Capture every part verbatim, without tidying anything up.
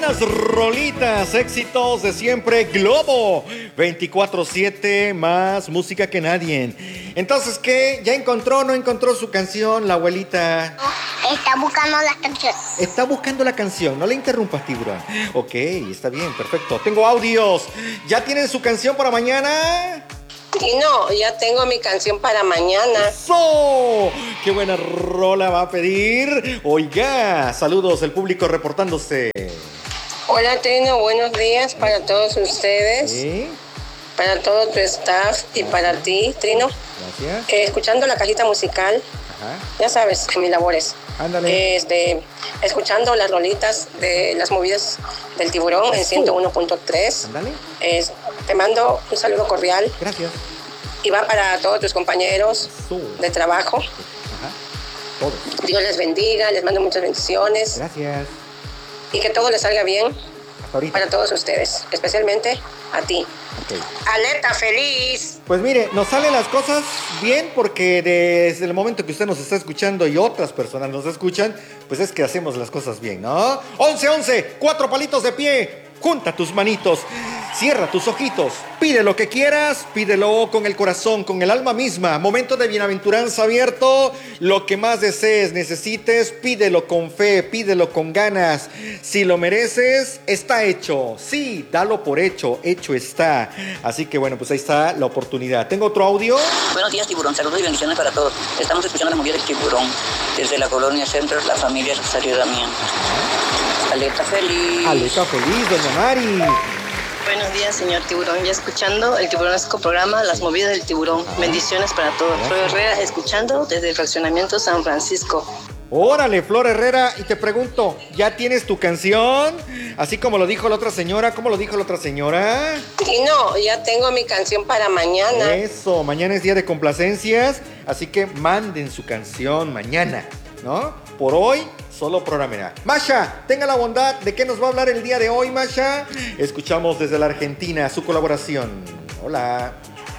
buenas rolitas, éxitos de siempre, Globo veinticuatro siete, más música que nadie. Entonces, ¿qué? ¿Ya encontró o no encontró su canción, la abuelita? Está buscando la canción. Está buscando la canción, no le interrumpas, tiburón. Ok, está bien, perfecto. Tengo audios. ¿Ya tienen su canción para mañana? Y no, ya tengo mi canción para mañana. ¡Eso! ¡Qué buena rola va a pedir! Oiga, saludos, el público reportándose. Hola, Trino, buenos días para todos ustedes. ¿Sí? Para todo tu staff y para ti, Trino. Gracias. Eh, escuchando la cajita musical. Ajá. Ya sabes, en mis labores. Ándale. Este, escuchando las rolitas de las movidas del tiburón en ciento uno punto tres. Ándale. Es, te mando un saludo cordial. Gracias. Y va para todos tus compañeros Eso. de trabajo. Ajá. Todo. Dios les bendiga, les mando muchas bendiciones. Gracias. Y que todo les salga bien Hasta ahorita. para todos ustedes, especialmente a ti. Ok. Alerta feliz. Pues mire, nos salen las cosas bien porque desde el momento que usted nos está escuchando y otras personas nos escuchan, pues es que hacemos las cosas bien, ¿no? once once, cuatro palitos de pie, junta tus manitos, cierra tus ojitos, pide lo que quieras, pídelo con el corazón, con el alma misma. Momento de bienaventuranza abierto, lo que más desees, necesites, pídelo con fe, pídelo con ganas. Si lo mereces, está hecho. Sí, dalo por hecho, hecho está. Así que bueno, pues ahí está la oportunidad. ¿Tengo otro audio? Buenos días, tiburón. Saludos y bendiciones para todos. Estamos escuchando la movida del tiburón desde la colonia Centro, la familia Rosario Damián. Alerta feliz. Alerta feliz, doña Mari. Buenos días, señor tiburón. Ya escuchando el tiburonesco programa Las Movidas del Tiburón. Bendiciones para todos. Flor Herrera, escuchando desde el fraccionamiento San Francisco. Órale, Flor Herrera, y te pregunto, ¿ya tienes tu canción? Así como lo dijo la otra señora, ¿cómo lo dijo la otra señora? Y no, ya tengo mi canción para mañana. Eso, mañana es día de complacencias, así que manden su canción mañana, ¿no? Por hoy, solo programará. Masha, tenga la bondad, ¿de qué nos va a hablar el día de hoy, Masha? Escuchamos desde la Argentina su colaboración. Hola.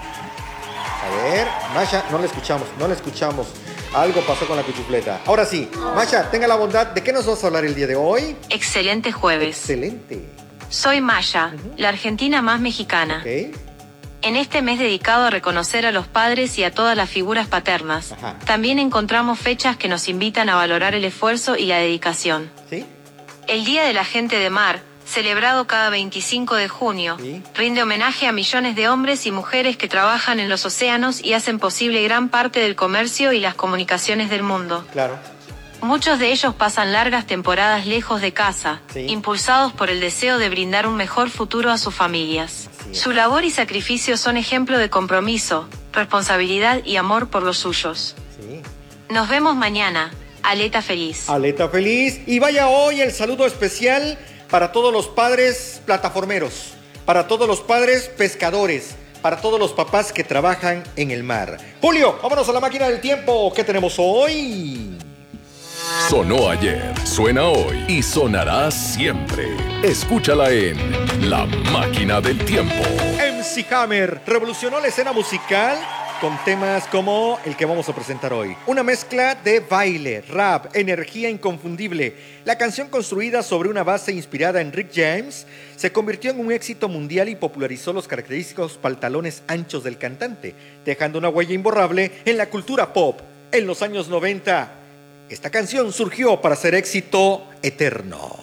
A ver, Masha, no la escuchamos, no la escuchamos. Algo pasó con la pichufleta. Ahora sí, Masha, tenga la bondad, ¿de qué nos vas a hablar el día de hoy? Excelente jueves. Excelente. Soy Maya, Ujú. la argentina más mexicana. Ok. En este mes dedicado a reconocer a los padres y a todas las figuras paternas, Ajá. también encontramos fechas que nos invitan a valorar el esfuerzo y la dedicación. ¿Sí? El Día de la Gente de Mar, celebrado cada veinticinco de junio, Sí. rinde homenaje a millones de hombres y mujeres que trabajan en los océanos y hacen posible gran parte del comercio y las comunicaciones del mundo. Claro. Muchos de ellos pasan largas temporadas lejos de casa, Sí. impulsados por el deseo de brindar un mejor futuro a sus familias. Así es. Su labor y sacrificio son ejemplo de compromiso, responsabilidad y amor por los suyos. Sí. Nos vemos mañana. Aleta feliz. Aleta feliz. Y vaya hoy el saludo especial para todos los padres plataformeros, para todos los padres pescadores, para todos los papás que trabajan en el mar. Julio, vámonos a la máquina del tiempo. ¿Qué tenemos hoy? Sonó ayer, suena hoy y sonará siempre. Escúchala en La Máquina del Tiempo. M C Hammer revolucionó la escena musical con temas como el que vamos a presentar hoy. Una mezcla de baile, rap, energía inconfundible. La canción, construida sobre una base inspirada en Rick James, se convirtió en un éxito mundial y popularizó los característicos pantalones anchos del cantante, dejando una huella imborrable en la cultura pop. En los años noventa, esta canción surgió para ser éxito eterno.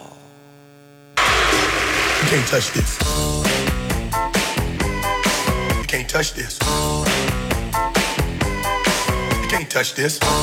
You can't touch this. You can't touch this. You can't touch this.